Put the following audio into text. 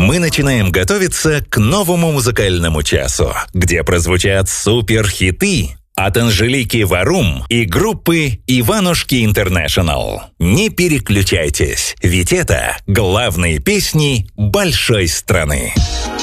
Мы начинаем готовиться к новому музыкальному часу, где прозвучат суперхиты от Анжелики Варум и группы Иванушки Интернешнл. Не переключайтесь, ведь это главные песни большой страны.